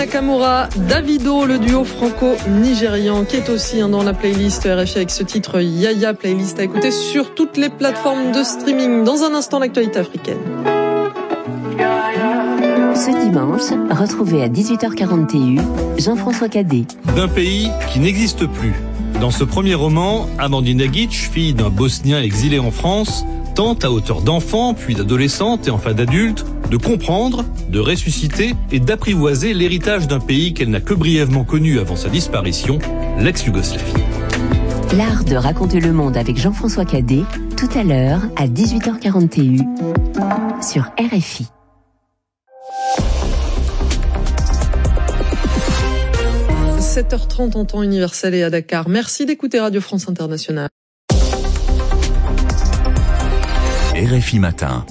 Nakamura, Davido, le duo franco-nigérian qui est aussi dans la playlist RFI avec ce titre Yaya, playlist à écouter sur toutes les plateformes de streaming. Dans un instant, l'actualité africaine. Ce dimanche, retrouvez à 18h40 TU Jean-François Cadet. D'un pays qui n'existe plus. Dans ce premier roman, Amandine Agic, fille d'un Bosnien exilé en France, tente à hauteur d'enfant, puis d'adolescente et enfin d'adulte, de comprendre, de ressusciter et d'apprivoiser l'héritage d'un pays qu'elle n'a que brièvement connu avant sa disparition, l'ex-Yougoslavie. L'art de raconter le monde avec Jean-François Cadet, tout à l'heure à 18h40 TU sur RFI. – 7h30 en temps universel et à Dakar. Merci d'écouter Radio France Internationale. RFI Matin.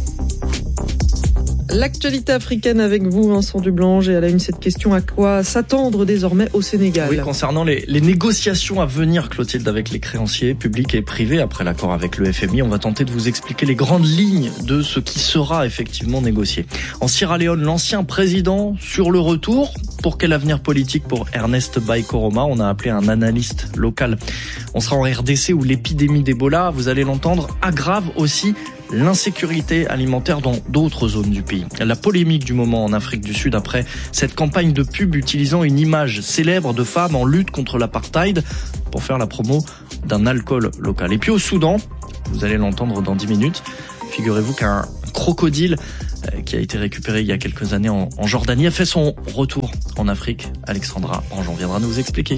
L'actualité africaine avec vous, Vincent Dublange, et à la une cette question, à quoi s'attendre désormais au Sénégal ? Oui, concernant les négociations à venir, Clotilde, avec les créanciers publics et privés, après l'accord avec le FMI, on va tenter de vous expliquer les grandes lignes de ce qui sera effectivement négocié. En Sierra Leone, l'ancien président sur le retour. Pour quel avenir politique pour Ernest Bai Koroma ? On a appelé un analyste local. On sera en RDC où l'épidémie d'Ebola, vous allez l'entendre, aggrave aussi l'insécurité alimentaire dans d'autres zones du pays. La polémique du moment en Afrique du Sud après cette campagne de pub utilisant une image célèbre de femmes en lutte contre l'apartheid pour faire la promo d'un alcool local. Et puis au Soudan, vous allez l'entendre dans 10 minutes, figurez-vous qu'un crocodile qui a été récupéré il y a quelques années en Jordanie a fait son retour en Afrique. Alexandra Anjon viendra nous expliquer.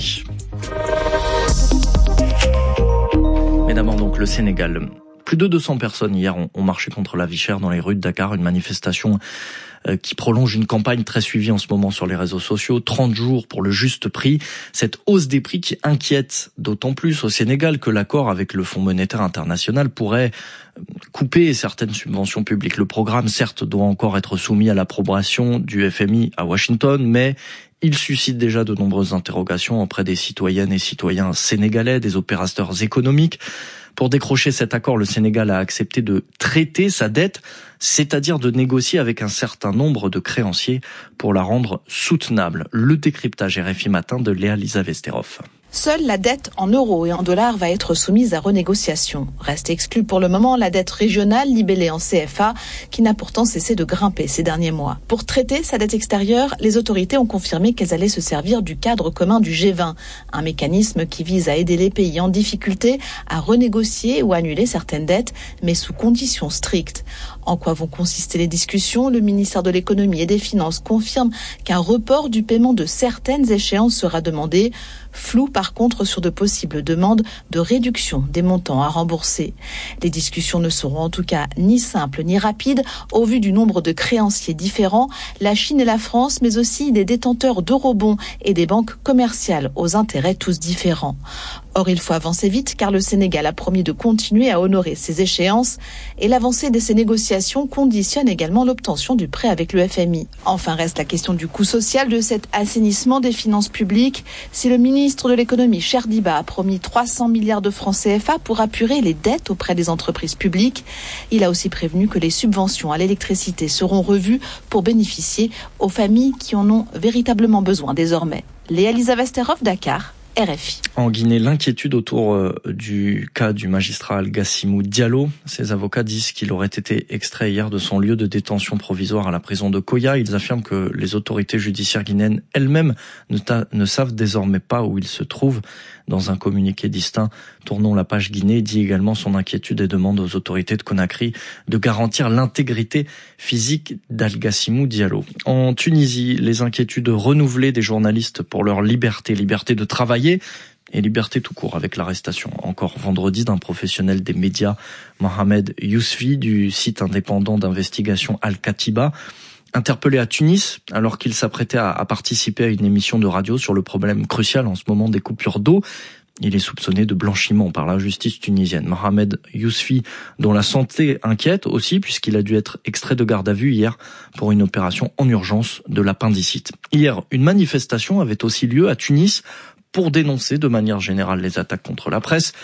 Mais d'abord donc le Sénégal. Plus de 200 personnes hier ont marché contre la vie chère dans les rues de Dakar, une manifestation qui prolonge une campagne très suivie en ce moment sur les réseaux sociaux, 30 jours pour le juste prix. Cette hausse des prix qui inquiète d'autant plus au Sénégal que l'accord avec le Fonds monétaire international pourrait couper certaines subventions publiques. Le programme, certes, doit encore être soumis à l'approbation du FMI à Washington, mais il suscite déjà de nombreuses interrogations auprès des citoyennes et citoyens sénégalais, des opérateurs économiques. Pour décrocher cet accord, le Sénégal a accepté de traiter sa dette, c'est-à-dire de négocier avec un certain nombre de créanciers pour la rendre soutenable. Le décryptage RFI Matin de Léa Lisa Vesterov. Seule la dette en euros et en dollars va être soumise à renégociation. Reste exclue pour le moment la dette régionale libellée en CFA qui n'a pourtant cessé de grimper ces derniers mois. Pour traiter sa dette extérieure, les autorités ont confirmé qu'elles allaient se servir du cadre commun du G20, un mécanisme qui vise à aider les pays en difficulté à renégocier ou annuler certaines dettes, mais sous conditions strictes. En quoi vont consister les discussions ? Le ministère de l'économie et des finances confirme qu'un report du paiement de certaines échéances sera demandé. Flou par contre sur de possibles demandes de réduction des montants à rembourser. Les discussions ne seront en tout cas ni simples ni rapides au vu du nombre de créanciers différents, la Chine et la France, mais aussi des détenteurs d'eurobonds et des banques commerciales aux intérêts tous différents. Or, il faut avancer vite car le Sénégal a promis de continuer à honorer ses échéances et l'avancée de ces négociations conditionne également l'obtention du prêt avec le FMI. Enfin, reste la question du coût social de cet assainissement des finances publiques. Si le ministre de l'économie, Cheikh Diba, a promis 300 milliards de francs CFA pour apurer les dettes auprès des entreprises publiques, il a aussi prévenu que les subventions à l'électricité seront revues pour bénéficier aux familles qui en ont véritablement besoin désormais. Léa Lisa Vesterov, Dakar. RFI. En Guinée, l'inquiétude autour du cas du magistrat Al-Gassimou Diallo. Ses avocats disent qu'il aurait été extrait hier de son lieu de détention provisoire à la prison de Koya. Ils affirment que les autorités judiciaires guinéennes elles-mêmes ne savent désormais pas où il se trouve. Dans un communiqué distinct, Tournons la page Guinée dit également son inquiétude et demande aux autorités de Conakry de garantir l'intégrité physique d'Al-Gassimou Diallo. En Tunisie, les inquiétudes renouvelées des journalistes pour leur liberté de travailler et liberté tout court avec l'arrestation encore vendredi d'un professionnel des médias, Mohamed Yousfi, du site indépendant d'investigation Al-Katiba. Interpellé à Tunis, alors qu'il s'apprêtait à participer à une émission de radio sur le problème crucial en ce moment des coupures d'eau. Il est soupçonné de blanchiment par la justice tunisienne. Mohamed Yousfi, dont la santé inquiète aussi, puisqu'il a dû être extrait de garde à vue hier pour une opération en urgence de l'appendicite. Hier, une manifestation avait aussi lieu à Tunis pour dénoncer de manière générale les attaques contre la presse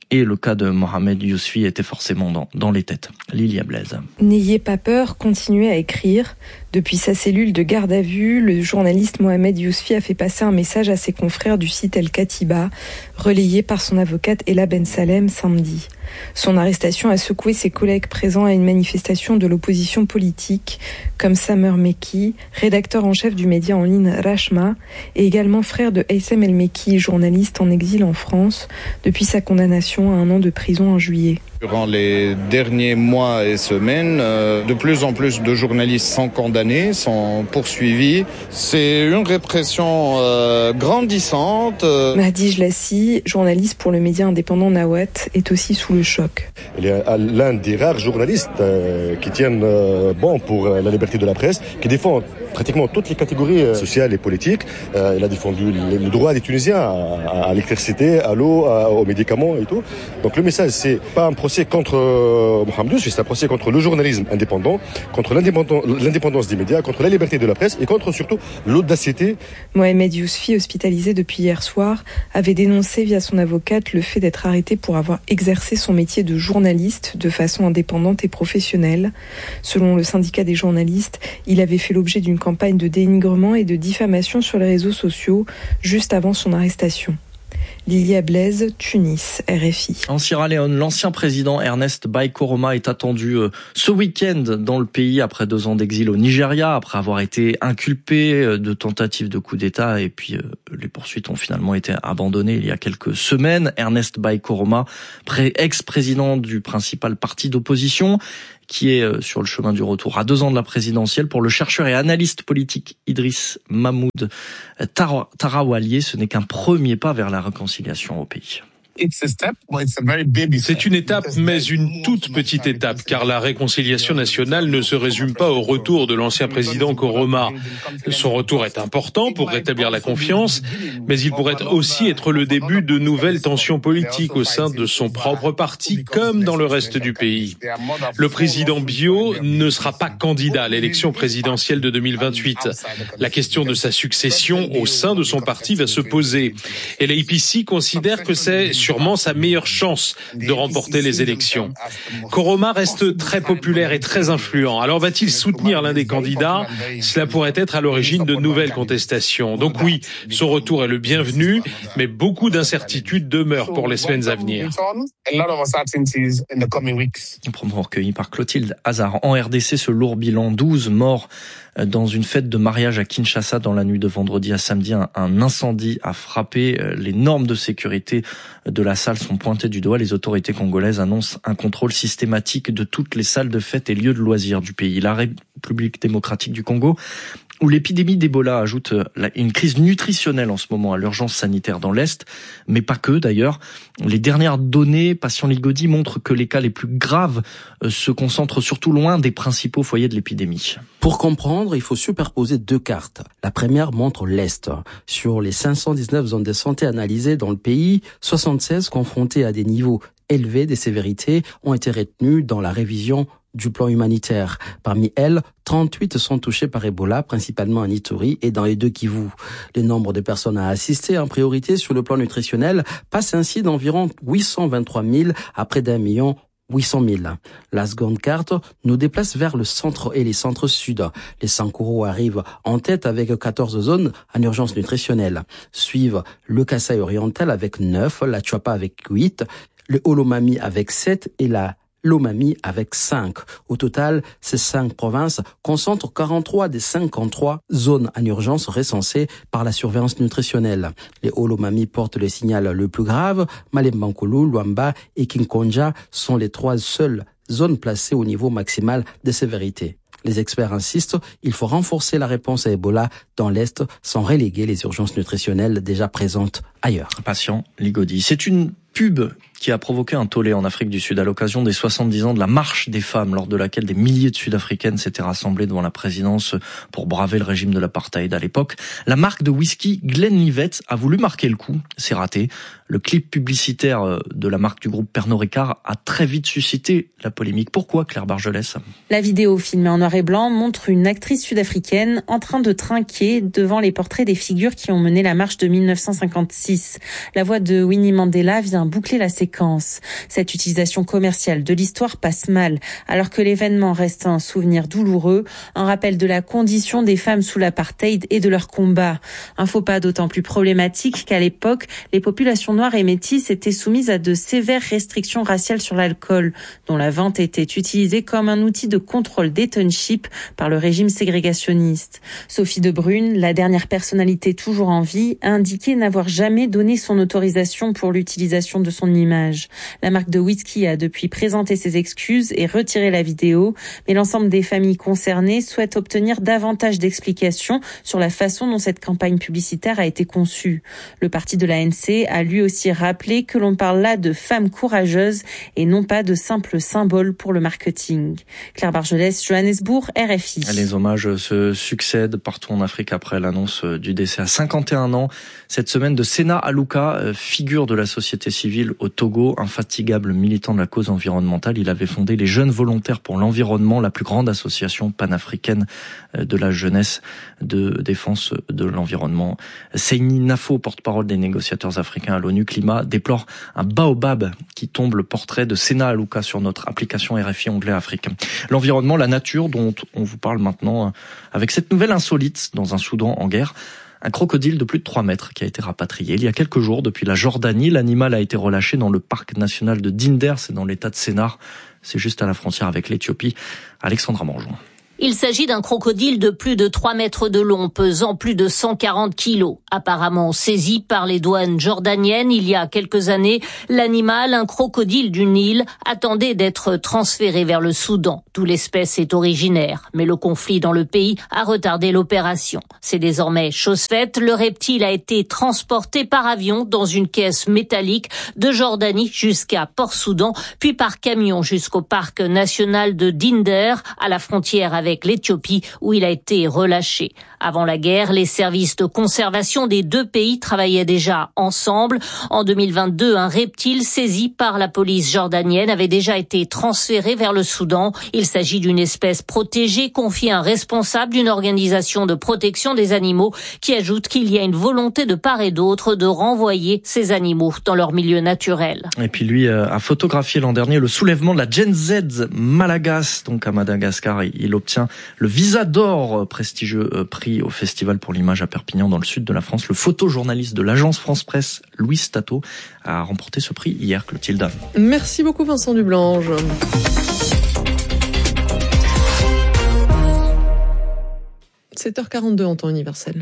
et le cas de Mohamed Yousfi était forcément dans les têtes. Lilia Blaise. N'ayez pas peur, continuez à écrire. Depuis sa cellule de garde à vue, le journaliste Mohamed Yousfi a fait passer un message à ses confrères du site El Katiba, relayé par son avocate Ella Ben Salem samedi. Son arrestation a secoué ses collègues présents à une manifestation de l'opposition politique, comme Samer Mekki, rédacteur en chef du média en ligne Rachma, et également frère de Haitham El Mekki, journaliste en exil en France, depuis sa condamnation à 1 an de prison en juillet. Durant les derniers mois et semaines, de plus en plus de journalistes sont condamnés, sont poursuivis. C'est une répression grandissante. Mahdi Jlassi, journaliste pour le média indépendant Nawat, est aussi sous le choc. Il est l'un des rares journalistes qui tiennent bon pour la liberté de la presse, qui défend pratiquement toutes les catégories sociales et politiques. Il a défendu le droit des Tunisiens à l'électricité, à l'eau, aux médicaments et tout. Donc le message, c'est pas un procès contre Mohamed Yousfi, c'est un procès contre le journalisme indépendant, contre l'indépendance des médias, contre la liberté de la presse et contre surtout l'audacité. Mohamed Yousfi, hospitalisé depuis hier soir, avait dénoncé via son avocate le fait d'être arrêté pour avoir exercé son métier de journaliste de façon indépendante et professionnelle. Selon le syndicat des journalistes, il avait fait l'objet d'une campagne de dénigrement et de diffamation sur les réseaux sociaux juste avant son arrestation. Lilia Blaise, Tunis, RFI. En Sierra Leone, l'ancien président Ernest Bai Koroma est attendu ce week-end dans le pays après 2 ans d'exil au Nigeria, après avoir été inculpé de tentatives de coup d'État et puis les poursuites ont finalement été abandonnées il y a quelques semaines. Ernest Bai Koroma, ex-président du principal parti d'opposition, qui est sur le chemin du retour à 2 ans de la présidentielle. Pour le chercheur et analyste politique Idriss Mahmoud Tarawalié, ce n'est qu'un premier pas vers la réconciliation au pays. C'est une étape, mais une toute petite étape, car la réconciliation nationale ne se résume pas au retour de l'ancien président Koroma. Son retour est important pour rétablir la confiance, mais il pourrait aussi être le début de nouvelles tensions politiques au sein de son propre parti, comme dans le reste du pays. Le président Bio ne sera pas candidat à l'élection présidentielle de 2028. La question de sa succession au sein de son parti va se poser. Et l'APC considère que c'est sûrement sa meilleure chance de remporter les élections. Koroma reste très populaire et très influent. Alors va-t-il soutenir l'un des candidats ? Cela pourrait être à l'origine de nouvelles contestations. Donc oui, son retour est le bienvenu, mais beaucoup d'incertitudes demeurent pour les semaines à venir. Propos recueilli par Clotilde Hazard. En RDC, ce lourd bilan, 12 morts dans une fête de mariage à Kinshasa dans la nuit de vendredi à samedi. Un incendie a frappé. Les normes de sécurité de la salle sont pointées du doigt. Les autorités congolaises annoncent un contrôle systématique de toutes les salles de fête et lieux de loisirs du pays. La République démocratique du Congo, où l'épidémie d'Ebola ajoute une crise nutritionnelle en ce moment à l'urgence sanitaire dans l'Est, mais pas que d'ailleurs. Les dernières données, Patient Ligodi, montrent que les cas les plus graves se concentrent surtout loin des principaux foyers de l'épidémie. Pour comprendre, il faut superposer 2 cartes. La première montre l'Est. Sur les 519 zones de santé analysées dans le pays, 76 confrontées à des niveaux élevés des sévérités ont été retenues dans la révision du plan humanitaire. Parmi elles, 38 sont touchées par Ebola, principalement en Ituri et dans les 2 Kivu. Le nombre de personnes à assister en priorité sur le plan nutritionnel passe ainsi d'environ 823 000 à près d'1 800 000. La seconde carte nous déplace vers le centre et les centres sud. Les Sankuru arrivent en tête avec 14 zones en urgence nutritionnelle. Suivent le Kasaï oriental avec 9, la Chuapa avec 8, le Olomami avec 7 et la Lomami avec 5. Au total, ces 5 provinces concentrent 43 des 53 zones en urgence recensées par la surveillance nutritionnelle. Les Olomami portent le signal le plus grave. Malembankulu, Luamba et Kinkonja sont les 3 seules zones placées au niveau maximal de sévérité. Les experts insistent, il faut renforcer la réponse à Ebola dans l'Est sans reléguer les urgences nutritionnelles déjà présentes ailleurs. Patient Ligodi. C'est une pub qui a provoqué un tollé en Afrique du Sud à l'occasion des 70 ans de la marche des femmes, lors de laquelle des milliers de Sud-Africaines s'étaient rassemblées devant la présidence pour braver le régime de l'apartheid à l'époque. La marque de whisky Glenlivet a voulu marquer le coup. C'est raté. Le clip publicitaire de la marque du groupe Pernod Ricard a très vite suscité la polémique. Pourquoi, Claire Bargelès ? La vidéo filmée en noir et blanc montre une actrice sud-africaine en train de trinquer devant les portraits des figures qui ont mené la marche de 1956. La voix de Winnie Mandela vient boucler la séquence. Cette utilisation commerciale de l'histoire passe mal, alors que l'événement reste un souvenir douloureux, un rappel de la condition des femmes sous l'apartheid et de leur combat. Un faux pas d'autant plus problématique qu'à l'époque, les populations noires et métisses étaient soumises à de sévères restrictions raciales sur l'alcool, dont la vente était utilisée comme un outil de contrôle des townships par le régime ségrégationniste. Sophie de Brune, la dernière personnalité toujours en vie, a indiqué n'avoir jamais donné son autorisation pour l'utilisation de son image. La marque de whisky a depuis présenté ses excuses et retiré la vidéo, mais l'ensemble des familles concernées souhaitent obtenir davantage d'explications sur la façon dont cette campagne publicitaire a été conçue. Le parti de l'ANC a lui aussi rappelé que l'on parle là de femmes courageuses et non pas de simples symboles pour le marketing. Claire Bargelès, Johannesburg, RFI. Les hommages se succèdent partout en Afrique après l'annonce du décès à 51 ans cette semaine de Sena Aluka, figure de la société civile au Togo, infatigable militant de la cause environnementale. Il avait fondé les Jeunes Volontaires pour l'Environnement, la plus grande association panafricaine de la jeunesse de défense de l'environnement. Seyni Nafo, porte-parole des négociateurs africains à l'ONU Climat, déplore un baobab qui tombe, le portrait de Sena Aluka sur notre application RFI Onglet Afrique. L'environnement, la nature dont on vous parle maintenant avec cette nouvelle insolite dans un Soudan en guerre. Un crocodile de plus de 3 mètres qui a été rapatrié il y a quelques jours depuis la Jordanie. L'animal a été relâché dans le parc national de Dinder, c'est dans l'état de Sennar. C'est juste à la frontière avec l'Éthiopie. Alexandra Mangeon. Il s'agit d'un crocodile de plus de 3 mètres de long, pesant plus de 140 kilos. Apparemment saisi par les douanes jordaniennes il y a quelques années, l'animal, un crocodile du Nil, attendait d'être transféré vers le Soudan, d'où l'espèce est originaire. Mais le conflit dans le pays a retardé l'opération. C'est désormais chose faite. Le reptile a été transporté par avion dans une caisse métallique de Jordanie jusqu'à Port-Soudan, puis par camion jusqu'au parc national de Dinder, à la frontière avec l'Éthiopie, où il a été relâché. Avant la guerre, les services de conservation des deux pays travaillaient déjà ensemble. En 2022, un reptile saisi par la police jordanienne avait déjà été transféré vers le Soudan. Il s'agit d'une espèce protégée confiée à un responsable d'une organisation de protection des animaux qui ajoute qu'il y a une volonté de part et d'autre de renvoyer ces animaux dans leur milieu naturel. Et puis lui a photographié l'an dernier le soulèvement de la Gen Z Malagas, donc à Madagascar. Il obtient le Visa d'or, prestigieux prix au Festival pour l'image à Perpignan dans le sud de la France. Le photojournaliste de l'agence France Presse, Louis Stato, a remporté ce prix hier, Clotilde. Merci beaucoup Vincent Dublange. 7h42 en temps universel.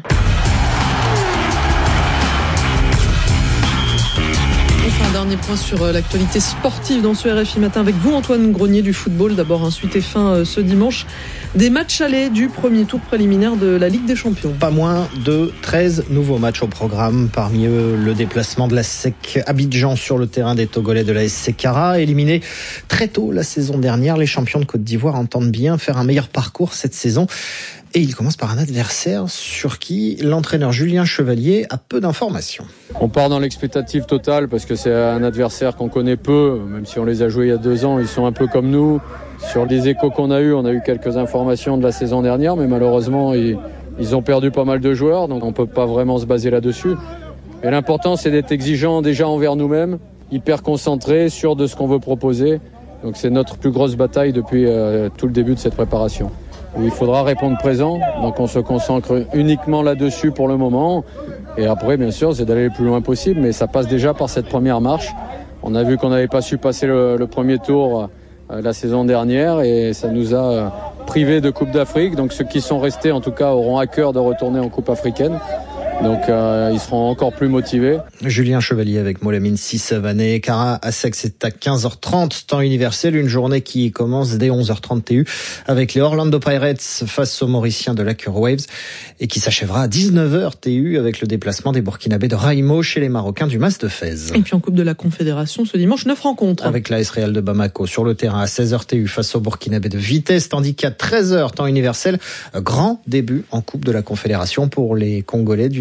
Enfin, un dernier point sur l'actualité sportive dans ce RFI Matin avec vous, Antoine Grenier du football. D'abord, suite et fin ce dimanche des matchs allés du premier tour préliminaire de la Ligue des Champions. Pas moins de 13 nouveaux matchs au programme. Parmi eux, le déplacement de la SEC Abidjan sur le terrain des Togolais de la SC Cara. Éliminés très tôt la saison dernière, les champions de Côte d'Ivoire entendent bien faire un meilleur parcours cette saison. Et il commence par un adversaire sur qui l'entraîneur Julien Chevalier a peu d'informations. On part dans l'expectative totale parce que c'est un adversaire qu'on connaît peu, même si on les a joués il y a 2 ans, ils sont un peu comme nous. Sur les échos qu'on a eu, on a eu quelques informations de la saison dernière, mais malheureusement, ils ont perdu pas mal de joueurs, donc on peut pas vraiment se baser là-dessus. Et l'important, c'est d'être exigeant déjà envers nous-mêmes, hyper concentré, sûr de ce qu'on veut proposer. Donc c'est notre plus grosse bataille depuis tout le début de cette préparation. Où il faudra répondre présent, donc on se concentre uniquement là-dessus pour le moment. Et après, bien sûr, c'est d'aller le plus loin possible, mais ça passe déjà par cette première marche. On a vu qu'on n'avait pas su passer le premier tour la saison dernière et ça nous a privés de Coupe d'Afrique. Donc ceux qui sont restés, en tout cas, auront à cœur de retourner en Coupe africaine. Donc ils seront encore plus motivés. Julien Chevalier avec Molamine Sissavané. Cara Assex, c'est à 15h30 temps universel, une journée qui commence dès 11h30 TU avec les Orlando Pirates face aux Mauriciens de l'Accur Waves et qui s'achèvera à 19h TU avec le déplacement des Burkinabés de Raimo chez les Marocains du Mas de Fès. Et puis en Coupe de la Confédération ce dimanche, 9 rencontres. Avec l'AS Real de Bamako sur le terrain à 16h TU face aux Burkinabés de Vitesse, tandis qu'à 13h temps universel, grand début en Coupe de la Confédération pour les Congolais du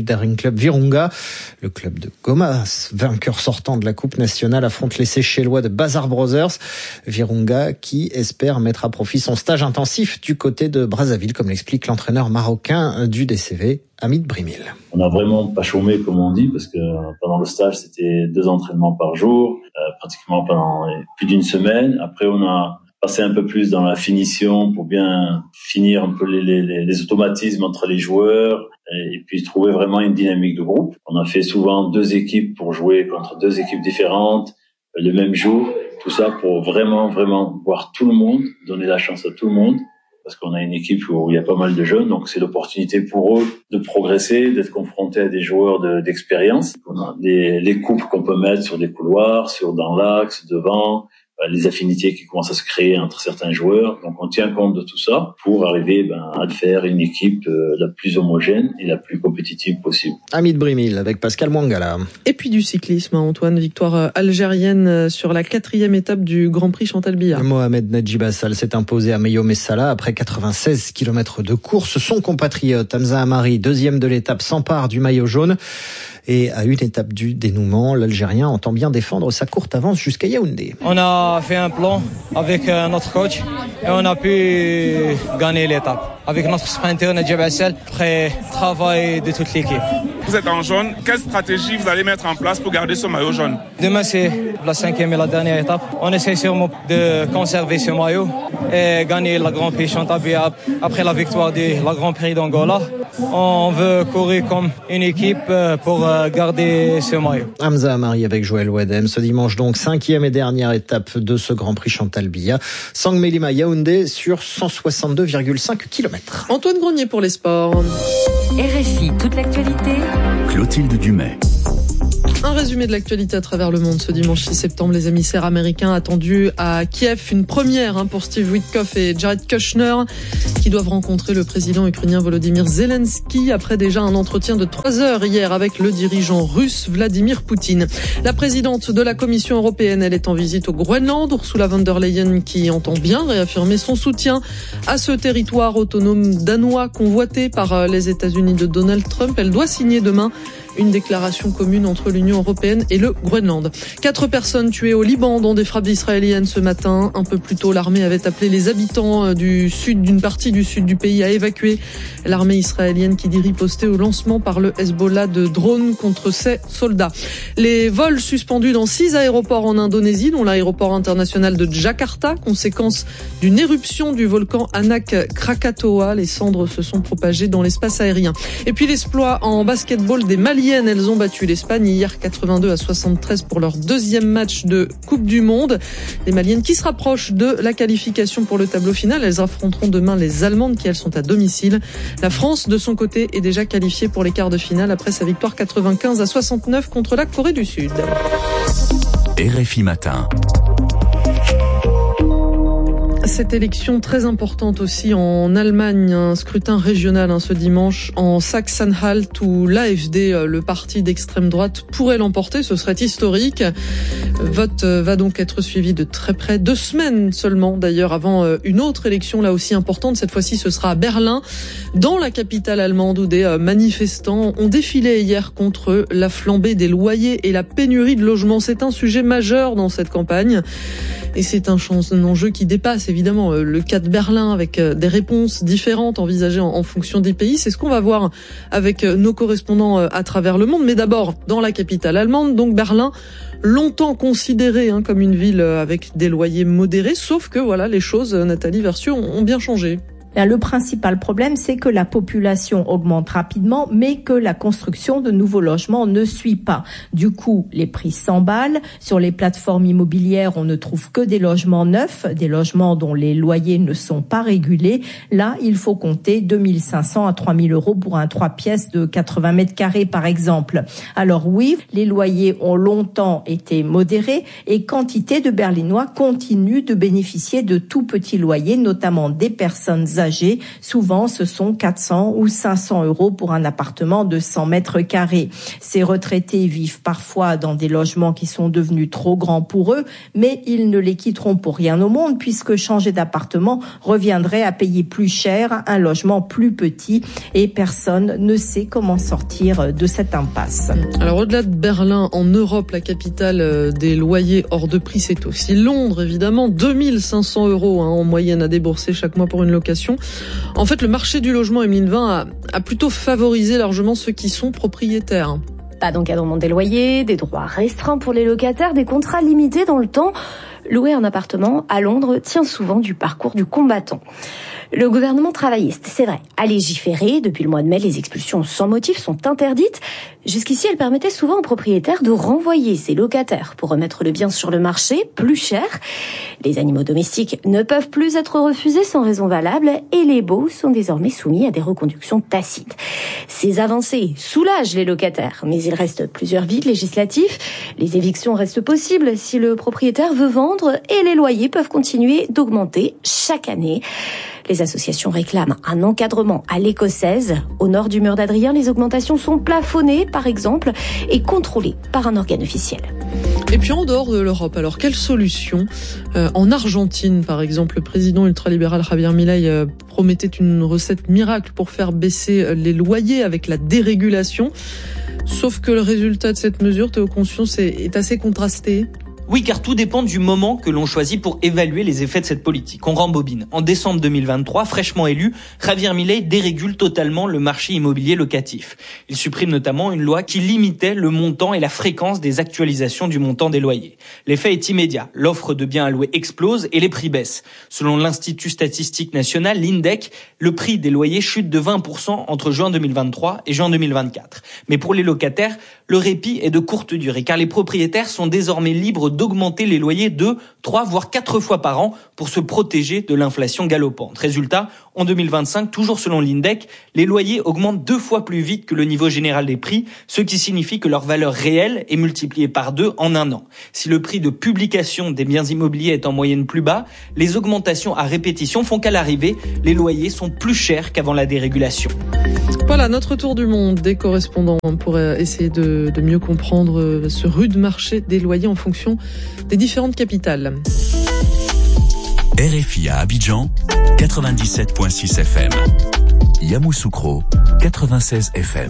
Bouldering Club Virunga. Le club de Goma, vainqueur sortant de la Coupe nationale, affronte les Seychellois de Bazar Brothers. Virunga qui espère mettre à profit son stage intensif du côté de Brazzaville, comme l'explique l'entraîneur marocain du DCV, Hamid Brimil. On n'a vraiment pas chômé, comme on dit, parce que pendant le stage, c'était 2 entraînements par jour, pratiquement pendant plus d'une semaine. Après, on a passé un peu plus dans la finition pour bien finir un peu les automatismes entre les joueurs et puis trouver vraiment une dynamique de groupe. On a fait souvent 2 équipes pour jouer contre 2 équipes différentes le même jour. Tout ça pour vraiment voir tout le monde, donner la chance à tout le monde. Parce qu'on a une équipe où il y a pas mal de jeunes, donc c'est l'opportunité pour eux de progresser, d'être confrontés à des joueurs d'expérience. On a les coupes qu'on peut mettre sur des couloirs, dans l'axe, devant, les affinités qui commencent à se créer entre certains joueurs. Donc on tient compte de tout ça pour arriver à faire une équipe la plus homogène et la plus compétitive possible. Hamid Brimil avec Pascal Mwangala. Et puis du cyclisme, Antoine, victoire algérienne sur la 4e étape du Grand Prix Chantal Biya. Mohamed Nadjib Assal s'est imposé à Meyo Messala après 96 km de course. Son compatriote Hamza Amari, 2e de l'étape, s'empare du maillot jaune. Et à une étape du dénouement, l'Algérien entend bien défendre sa courte avance jusqu'à Yaoundé. On a fait un plan avec notre coach et on a pu gagner l'étape. Avec notre sprinter Nadjib Assal, après travail de toute l'équipe. Vous êtes en jaune, quelle stratégie vous allez mettre en place pour garder ce maillot jaune? Demain c'est la 5e et la dernière étape. On essaie sûrement de conserver ce maillot et gagner la Grand Prix Chantal Biya après la victoire de la Grand Prix d'Angola. On veut courir comme une équipe pour garder ce maillot. Hamza Amari avec Joël Ouadem. Ce dimanche donc, 5e et dernière étape de ce Grand Prix Chantal Biya. Sang Melima Yaoundé sur 162,5 km. Antoine Grenier pour les sports. RFI, toute l'actualité. Clotilde Dumais. Un résumé de l'actualité à travers le monde ce dimanche 6 septembre. Les émissaires américains attendus à Kiev. Une première pour Steve Witkoff et Jared Kushner qui doivent rencontrer le président ukrainien Volodymyr Zelensky après déjà un entretien de 3 heures hier avec le dirigeant russe Vladimir Poutine. La présidente de la Commission européenne, elle est en visite au Groenland. Ursula von der Leyen qui entend bien réaffirmer son soutien à ce territoire autonome danois convoité par les États-Unis de Donald Trump. Elle doit signer demain une déclaration commune entre l'Union européenne et le Groenland. 4 personnes tuées au Liban dans des frappes israéliennes ce matin. Un peu plus tôt, l'armée avait appelé les habitants d'une partie du sud du pays à évacuer. L'armée israélienne qui dit riposter au lancement par le Hezbollah de drones contre ses soldats. Les vols suspendus dans 6 aéroports en Indonésie, dont l'aéroport international de Jakarta, conséquence d'une éruption du volcan Anak Krakatoa. Les cendres se sont propagées dans l'espace aérien. Et puis l'exploit en basketball des Maliennes. Elles ont battu l'Espagne hier 82-73 pour leur 2e match de Coupe du Monde. Les Maliennes qui se rapprochent de la qualification pour le tableau final. Elles affronteront demain les Allemandes qui elles sont à domicile. La France de son côté est déjà qualifiée pour les quarts de finale après sa victoire 95-69 contre la Corée du Sud. RFI Matin. Cette élection très importante aussi en Allemagne, un scrutin régional ce dimanche en Sachsen-Anhalt où l'AfD, le parti d'extrême droite, pourrait l'emporter. Ce serait historique. Vote va donc être suivi de très près. 2 semaines seulement d'ailleurs avant une autre élection là aussi importante. Cette fois-ci ce sera à Berlin, dans la capitale allemande où des manifestants ont défilé hier contre la flambée des loyers et la pénurie de logements. C'est un sujet majeur dans cette campagne. Et c'est un enjeu qui dépasse évidemment le cas de Berlin avec des réponses différentes envisagées en fonction des pays. C'est ce qu'on va voir avec nos correspondants à travers le monde. Mais d'abord, dans la capitale allemande, donc Berlin, longtemps considérée comme une ville avec des loyers modérés. Sauf que voilà, les choses, Nathalie Versieux, ont bien changé. Le principal problème, c'est que la population augmente rapidement, mais que la construction de nouveaux logements ne suit pas. Du coup, les prix s'emballent. Sur les plateformes immobilières, on ne trouve que des logements neufs, des logements dont les loyers ne sont pas régulés. Là, il faut compter 2 500 à 3 000 euros pour un 3 pièces de 80 mètres carrés, par exemple. Alors oui, les loyers ont longtemps été modérés et quantité de Berlinois continuent de bénéficier de tout petits loyers, notamment des personnes âgées âgés. Souvent, ce sont 400 ou 500 € pour un appartement de 100 mètres carrés. Ces retraités vivent parfois dans des logements qui sont devenus trop grands pour eux, mais ils ne les quitteront pour rien au monde puisque changer d'appartement reviendrait à payer plus cher un logement plus petit et personne ne sait comment sortir de cette impasse. Alors au-delà de Berlin, en Europe, la capitale des loyers hors de prix, c'est aussi Londres, évidemment. 2500 € en moyenne à débourser chaque mois pour une location. En fait, le marché du logement, Emeline Vin, a plutôt favorisé largement ceux qui sont propriétaires. Pas d'encadrement des loyers, des droits restreints pour les locataires, des contrats limités dans le temps. Louer un appartement à Londres tient souvent du parcours du combattant. Le gouvernement travailliste, c'est vrai, a légiféré. Depuis le mois de mai, les expulsions sans motif sont interdites. Jusqu'ici, elles permettaient souvent aux propriétaires de renvoyer ses locataires pour remettre le bien sur le marché plus cher. Les animaux domestiques ne peuvent plus être refusés sans raison valable et les baux sont désormais soumis à des reconductions tacites. Ces avancées soulagent les locataires, mais il reste plusieurs vides législatifs. Les évictions restent possibles si le propriétaire veut vendre et les loyers peuvent continuer d'augmenter chaque année. Les associations réclament un encadrement à l'écossaise. Au nord du mur d'Adrien, les augmentations sont plafonnées, par exemple, et contrôlées par un organe officiel. Et puis en dehors de l'Europe, alors quelle solution ? En Argentine, par exemple, le président ultralibéral Javier Milei promettait une recette miracle pour faire baisser les loyers avec la dérégulation. Sauf que le résultat de cette mesure, Théo Conscience, est assez contrasté. Oui, car tout dépend du moment que l'on choisit pour évaluer les effets de cette politique. On rembobine. En décembre 2023, fraîchement élu, Javier Milei dérégule totalement le marché immobilier locatif. Il supprime notamment une loi qui limitait le montant et la fréquence des actualisations du montant des loyers. L'effet est immédiat. L'offre de biens à louer explose et les prix baissent. Selon l'Institut statistique national, l'INDEC, le prix des loyers chute de 20% entre juin 2023 et juin 2024. Mais pour les locataires, le répit est de courte durée, car les propriétaires sont désormais libres d'augmenter les loyers 2, 3, voire 4 fois par an pour se protéger de l'inflation galopante. Résultat, en 2025, toujours selon l'INDEC, les loyers augmentent 2 fois plus vite que le niveau général des prix, ce qui signifie que leur valeur réelle est multipliée par 2 en un an. Si le prix de publication des biens immobiliers est en moyenne plus bas, les augmentations à répétition font qu'à l'arrivée, les loyers sont plus chers qu'avant la dérégulation. Voilà, notre tour du monde des correspondants pour essayer de mieux comprendre ce rude marché des loyers en fonction des différentes capitales. RFI à Abidjan, 97.6 FM. Yamoussoukro, 96 FM.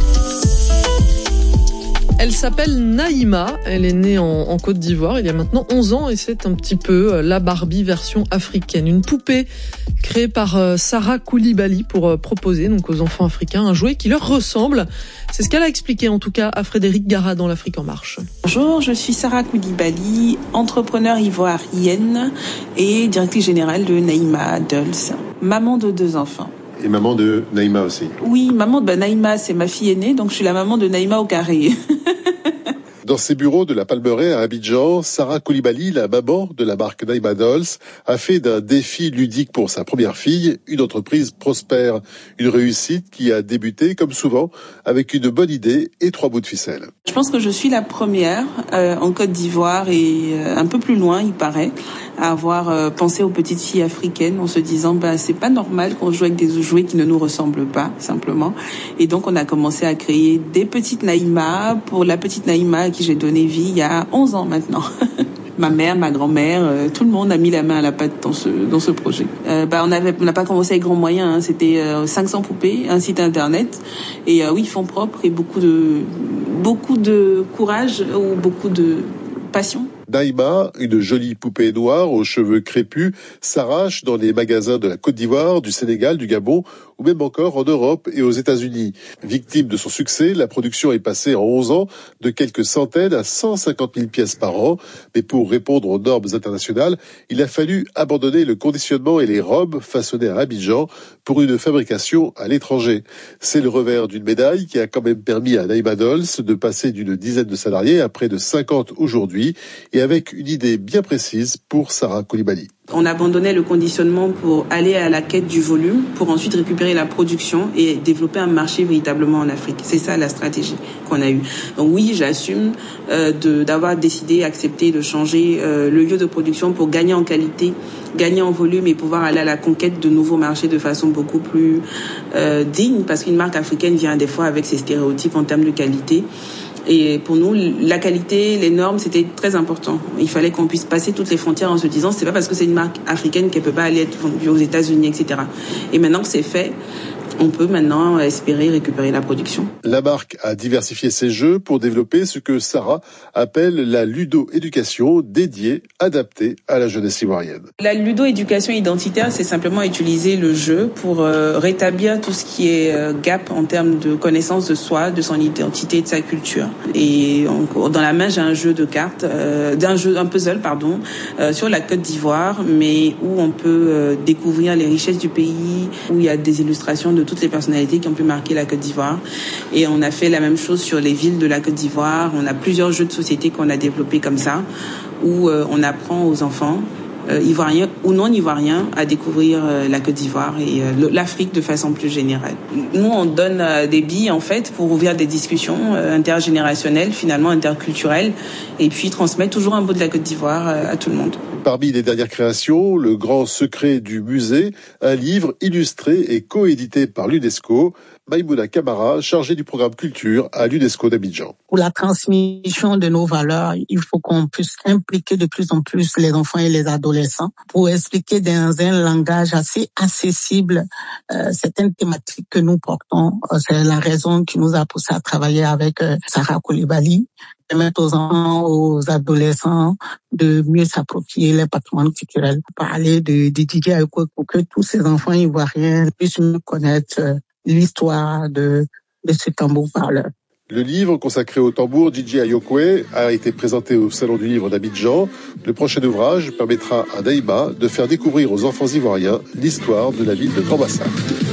Elle s'appelle Naïma, elle est née en Côte d'Ivoire il y a maintenant 11 ans et c'est un petit peu la Barbie version africaine. Une poupée créée par Sarah Koulibaly pour proposer donc aux enfants africains un jouet qui leur ressemble. C'est ce qu'elle a expliqué en tout cas à Frédéric Gara dans l'Afrique en marche. Bonjour, je suis Sarah Koulibaly, entrepreneure ivoirienne et directrice générale de Naïma Adults, maman de 2 enfants. Et maman de Naïma aussi. Oui, maman de Naïma, c'est ma fille aînée, donc je suis la maman de Naïma au carré. Dans ses bureaux de la Palmeraie à Abidjan, Sarah Koulibaly, la maman de la marque Naïma Dolls, a fait d'un défi ludique pour sa première fille une entreprise prospère. Une réussite qui a débuté, comme souvent, avec une bonne idée et 3 bouts de ficelle. Je pense que je suis la première en Côte d'Ivoire et un peu plus loin, il paraît, à avoir pensé aux petites filles africaines en se disant c'est pas normal qu'on joue avec des jouets qui ne nous ressemblent pas, simplement. Et donc on a commencé à créer des petites Naïma pour la petite Naïma à qui j'ai donné vie il y a 11 ans maintenant. Ma mère, ma grand-mère, tout le monde a mis la main à la pâte dans ce projet. On n'a pas commencé avec grands moyens, hein. C'était 500 poupées, un site internet et oui, fonds propres et beaucoup de courage ou beaucoup de passion. Naïma, une jolie poupée noire aux cheveux crépus, s'arrache dans les magasins de la Côte d'Ivoire, du Sénégal, du Gabon ou même encore en Europe et aux États-Unis. Victime de son succès, la production est passée en 11 ans de quelques centaines à 150 000 pièces par an. Mais pour répondre aux normes internationales, il a fallu abandonner le conditionnement et les robes façonnées à Abidjan pour une fabrication à l'étranger. C'est le revers d'une médaille qui a quand même permis à Naïma Dolls de passer d'une dizaine de salariés à près de 50 aujourd'hui et et avec une idée bien précise pour Sarah Coulibaly. On abandonnait le conditionnement pour aller à la quête du volume, pour ensuite récupérer la production et développer un marché véritablement en Afrique. C'est ça la stratégie qu'on a eue. Donc oui, j'assume d'avoir décidé, accepté de changer le lieu de production pour gagner en qualité, gagner en volume et pouvoir aller à la conquête de nouveaux marchés de façon beaucoup plus digne, parce qu'une marque africaine vient des fois avec ses stéréotypes en termes de qualité. Et pour nous, la qualité, les normes, c'était très important. Il fallait qu'on puisse passer toutes les frontières en se disant, c'est pas parce que c'est une marque africaine qu'elle peut pas aller être vendue aux États-Unis, etc. Et maintenant que c'est fait, on peut maintenant espérer récupérer la production. La marque a diversifié ses jeux pour développer ce que Sarah appelle la ludo-éducation dédiée, adaptée à la jeunesse ivoirienne. La ludo-éducation identitaire, c'est simplement utiliser le jeu pour rétablir tout ce qui est gap en termes de connaissance de soi, de son identité, de sa culture. Et dans la main, j'ai un jeu de cartes, un puzzle, sur la Côte d'Ivoire, mais où on peut découvrir les richesses du pays, où il y a des illustrations de toutes les personnalités qui ont pu marquer la Côte d'Ivoire. Et on a fait la même chose sur les villes de la Côte d'Ivoire. On a plusieurs jeux de société qu'on a développés comme ça, où on apprend aux enfants, ivoiriens ou non ivoiriens, à découvrir la Côte d'Ivoire et l'Afrique de façon plus générale. Nous, on donne des billes, en fait, pour ouvrir des discussions intergénérationnelles, finalement interculturelles, et puis transmettre toujours un bout de la Côte d'Ivoire à tout le monde. Parmi les dernières créations, Le Grand Secret du Musée, un livre illustré et coédité par l'UNESCO. Maïmouna Camara, chargée du programme culture à l'UNESCO d'Abidjan. Pour la transmission de nos valeurs, il faut qu'on puisse impliquer de plus en plus les enfants et les adolescents pour expliquer dans un langage assez accessible certaines thématiques que nous portons. C'est la raison qui nous a poussé à travailler avec Sarah Coulibaly, permettre aux enfants, aux adolescents de mieux s'approprier les patrimoines culturels. Parler de Didier Ayoko pour que tous ces enfants ivoiriens puissent mieux connaître l'histoire de ce tambour parleur. Le livre consacré au tambour Djidji Ayokwe a été présenté au Salon du Livre d'Abidjan. Le prochain ouvrage permettra à Naïma de faire découvrir aux enfants ivoiriens l'histoire de la ville de Grand Bassam.